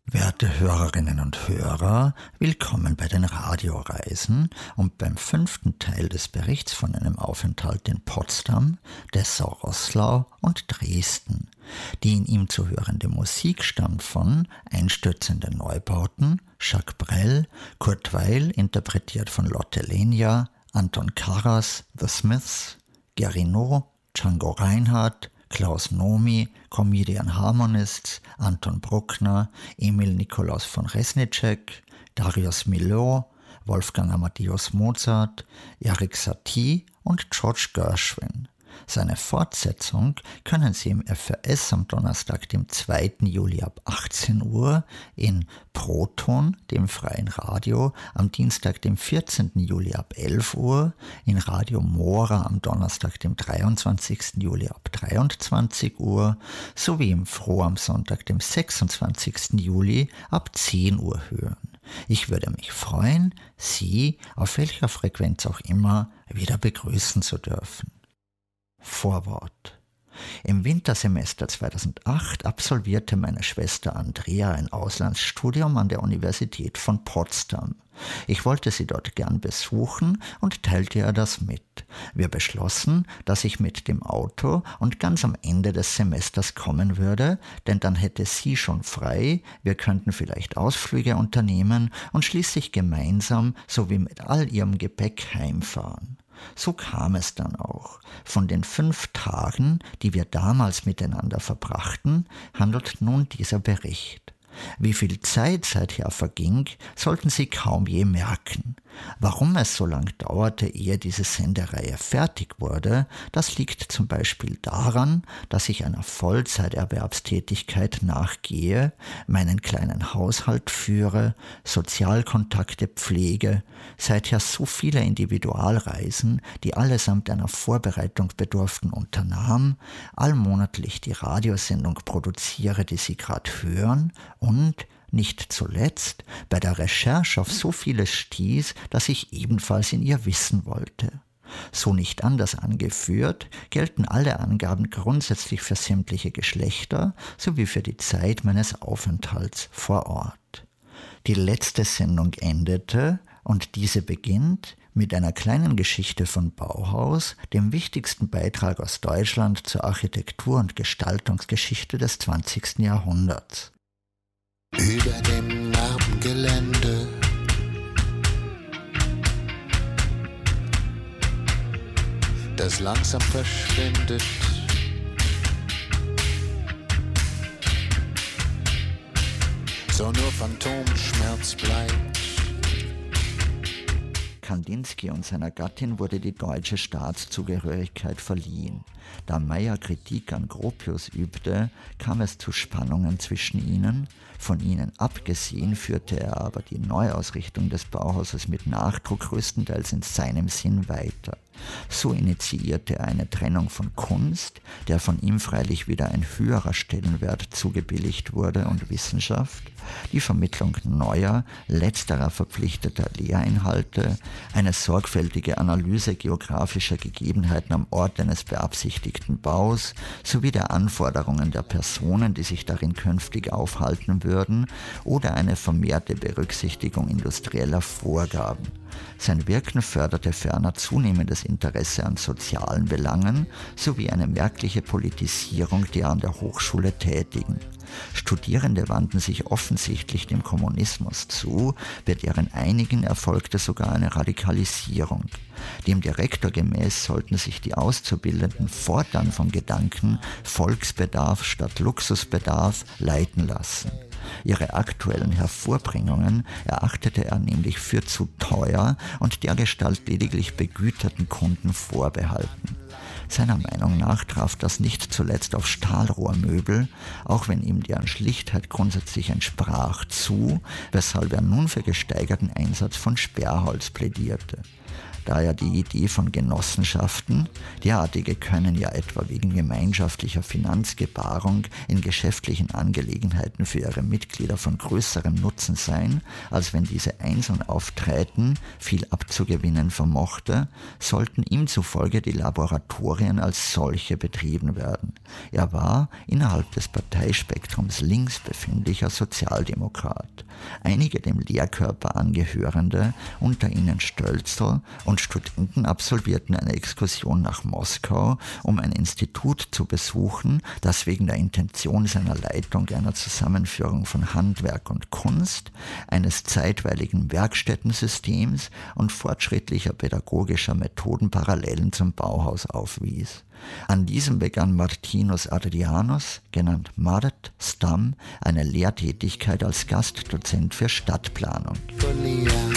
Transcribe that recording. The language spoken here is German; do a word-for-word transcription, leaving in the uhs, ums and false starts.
Werte Hörerinnen und Hörer, willkommen bei den Radioreisen und beim fünften Teil des Berichts von einem Aufenthalt in Potsdam, Dessau, Roßlau und Dresden. Die in ihm zu hörende Musik stammt von Einstürzende Neubauten, Jacques Brel, Kurt Weill, interpretiert von Lotte Lenya, Anton Karas, The Smiths, Guerino, Django Reinhardt, Klaus Nomi, Comedian Harmonists, Anton Bruckner, Emil Nikolaus von Resnicek, Darius Milhaud, Wolfgang Amadeus Mozart, Erik Satie und George Gershwin. Seine Fortsetzung können Sie im F R S am Donnerstag, dem zweiten Juli ab achtzehn Uhr, in Proton, dem freien Radio, am Dienstag, dem vierzehnten Juli ab elf Uhr, in Radio Mora am Donnerstag, dem dreiundzwanzigsten Juli ab dreiundzwanzig Uhr, sowie im Froh am Sonntag, dem sechsundzwanzigsten Juli ab zehn Uhr hören. Ich würde mich freuen, Sie, auf welcher Frequenz auch immer, wieder begrüßen zu dürfen. Vorwort. Im Wintersemester zweitausendacht absolvierte meine Schwester Andrea ein Auslandsstudium an der Universität von Potsdam. Ich wollte sie dort gern besuchen und teilte ihr das mit. Wir beschlossen, dass ich mit dem Auto und ganz am Ende des Semesters kommen würde, denn dann hätte sie schon frei, wir könnten vielleicht Ausflüge unternehmen und schließlich gemeinsam sowie mit all ihrem Gepäck heimfahren. So kam es dann auch. Von den fünf Tagen, die wir damals miteinander verbrachten, handelt nun dieser Bericht. Wie viel Zeit seither verging, sollten Sie kaum je merken. Warum es so lang dauerte, ehe diese Sendereihe fertig wurde, das liegt zum Beispiel daran, dass ich einer Vollzeiterwerbstätigkeit nachgehe, meinen kleinen Haushalt führe, Sozialkontakte pflege, seither so viele Individualreisen, die allesamt einer Vorbereitung bedurften, unternahm, allmonatlich die Radiosendung produziere, die Sie gerade hören, und nicht zuletzt bei der Recherche auf so vieles stieß, dass ich ebenfalls in ihr wissen wollte. So nicht anders angeführt, gelten alle Angaben grundsätzlich für sämtliche Geschlechter sowie für die Zeit meines Aufenthalts vor Ort. Die letzte Sendung endete, und diese beginnt, mit einer kleinen Geschichte von Bauhaus, dem wichtigsten Beitrag aus Deutschland zur Architektur- und Gestaltungsgeschichte des zwanzigsten Jahrhunderts. Über dem Narbengelände das langsam verschwindet, so nur Phantomschmerz bleibt. Kandinsky und seiner Gattin wurde die deutsche Staatszugehörigkeit verliehen. Da Meyer Kritik an Gropius übte, kam es zu Spannungen zwischen ihnen. Von ihnen abgesehen führte er aber die Neuausrichtung des Bauhauses mit Nachdruck größtenteils in seinem Sinn weiter. So initiierte er eine Trennung von Kunst, der von ihm freilich wieder ein höherer Stellenwert zugebilligt wurde, und Wissenschaft, die Vermittlung neuer, letzterer verpflichteter Lehrinhalte, eine sorgfältige Analyse geografischer Gegebenheiten am Ort eines beabsichtigten Baus sowie der Anforderungen der Personen, die sich darin künftig aufhalten würden, oder eine vermehrte Berücksichtigung industrieller Vorgaben. Sein Wirken förderte ferner zunehmendes Interesse an sozialen Belangen sowie eine merkliche Politisierung der an der Hochschule Tätigen. Studierende wandten sich offensichtlich dem Kommunismus zu, bei deren einigen erfolgte sogar eine Radikalisierung. Dem Direktor gemäß sollten sich die Auszubildenden fortan vom Gedanken Volksbedarf statt Luxusbedarf leiten lassen. Ihre aktuellen Hervorbringungen erachtete er nämlich für zu teuer und dergestalt lediglich begüterten Kunden vorbehalten. Seiner Meinung nach traf das nicht zuletzt auf Stahlrohrmöbel, auch wenn ihm deren Schlichtheit grundsätzlich entsprach, zu, weshalb er nun für gesteigerten Einsatz von Sperrholz plädierte. daher die Idee von Genossenschaften. Derartige können ja etwa wegen gemeinschaftlicher Finanzgebarung in geschäftlichen Angelegenheiten für ihre Mitglieder von größerem Nutzen sein, als wenn diese einzeln auftreten, viel abzugewinnen vermochte, sollten ihm zufolge die Laboratorien als solche betrieben werden. Er war innerhalb des Parteispektrums links befindlicher Sozialdemokrat. Einige dem Lehrkörper angehörende, unter ihnen Stölzl und Studenten, absolvierten eine Exkursion nach Moskau, um ein Institut zu besuchen, das wegen der Intention seiner Leitung einer Zusammenführung von Handwerk und Kunst, eines zeitweiligen Werkstättensystems und fortschrittlicher pädagogischer Methoden Parallelen zum Bauhaus aufwies. An diesem begann Martinus Adrianus, genannt Mart Stam, eine Lehrtätigkeit als Gastdozent für Stadtplanung.